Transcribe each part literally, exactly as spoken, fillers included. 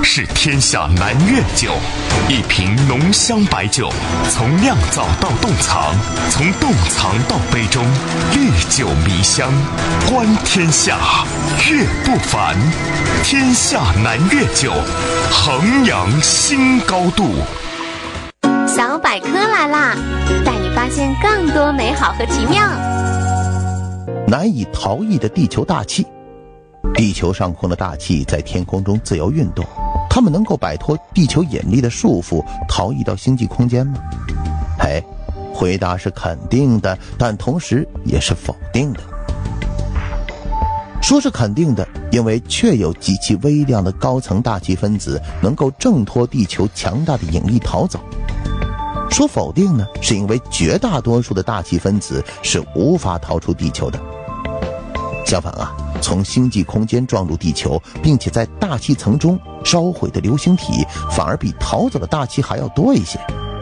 是天下南粤酒。一瓶浓香白酒，从酿造到冻藏，从冻藏到杯中，历久弥香。观天下，粤不凡。天下南粤酒，衡阳新高度。 小百科来啦，带你发现更多美好和奇妙。 难以逃逸的地球大气。地球上空的大气在天空中自由运动，它们能够摆脱地球引力的束缚，逃逸到星际空间吗？哎，回答是肯定的，但同时也是否定的。说是肯定的，因为确有极其微量的高层大气分子能够挣脱地球强大的引力逃走。说否定呢，是因为绝大多数的大气分子是无法逃出地球的。相反啊，从星际空间撞入地球，并且在大气层中烧毁的流星体，反而比逃走的大气还要多一些。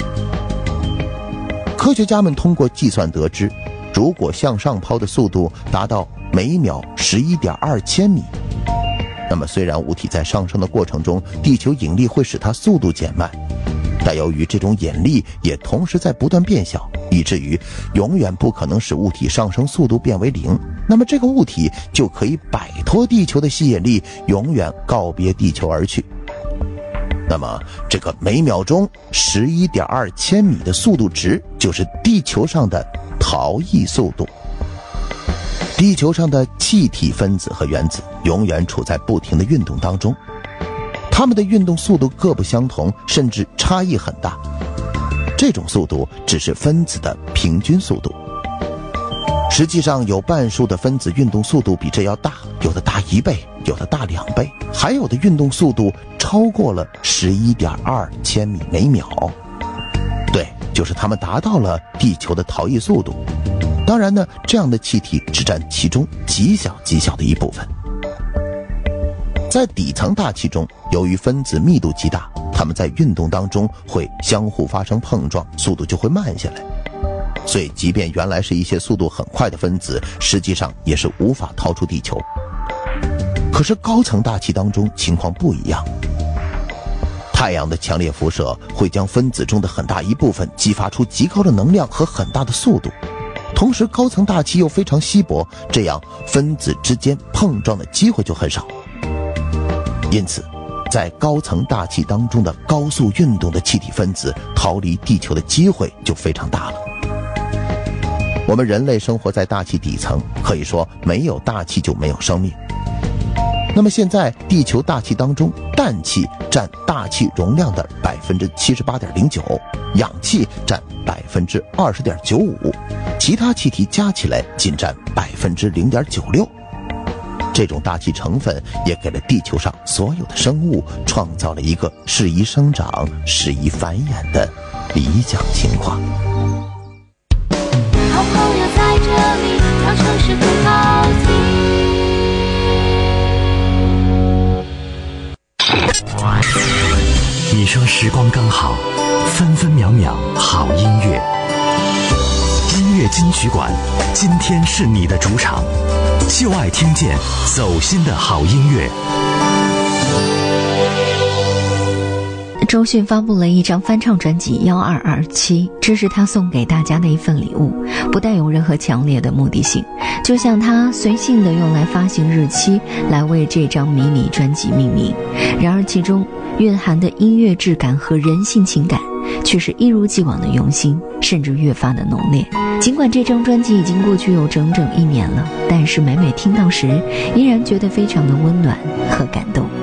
科学家们通过计算得知，如果向上抛的速度达到每秒 十一点二千米，那么虽然物体在上升的过程中，地球引力会使它速度减慢，但由于这种引力也同时在不断变小，以至于永远不可能使物体上升速度变为零，那么这个物体就可以摆脱地球的吸引力，永远告别地球而去。那么这个每秒钟 十一点二千米的速度值，就是地球上的逃逸速度。地球上的气体分子和原子永远处在不停的运动当中，它们的运动速度各不相同，甚至差异很大。这种速度只是分子的平均速度，实际上有半数的分子运动速度比这要大，有的大一倍，有的大两倍，还有的运动速度超过了 十一点二千米每秒。对，就是它们达到了地球的逃逸速度。当然呢，这样的气体只占其中极小极小的一部分。在底层大气中，由于分子密度极大，它们在运动当中会相互发生碰撞，速度就会慢下来。所以即便原来是一些速度很快的分子，实际上也是无法逃出地球。可是高层大气当中情况不一样，太阳的强烈辐射会将分子中的很大一部分激发出极高的能量和很大的速度，同时高层大气又非常稀薄，这样分子之间碰撞的机会就很少。因此在高层大气当中的高速运动的气体分子逃离地球的机会就非常大了。我们人类生活在大气底层，可以说没有大气就没有生命。那么现在地球大气当中，氮气占大气容量的 百分之七十八点零九， 氧气占 百分之二十点九五， 其他气体加起来仅占 百分之零点九六。这种大气成分也给了地球上所有的生物创造了一个适宜生长、适宜繁衍的理想情况。 好朋友在这里，让城市更好听。 你说时光刚好，分分秒秒好音乐。音乐金曲馆，今天是你的主场，就爱听见走心的好音乐。 周迅发布了一张翻唱专辑一二二七，这是他送给大家的一份礼物，不带有任何强烈的目的性，就像他随性的用来发行日期来为这张迷你专辑命名。然而其中蕴含的音乐质感和人性情感却是一如既往的用心，甚至越发的浓烈。尽管这张专辑已经过去有整整一年了，但是每每听到时依然觉得非常的温暖和感动。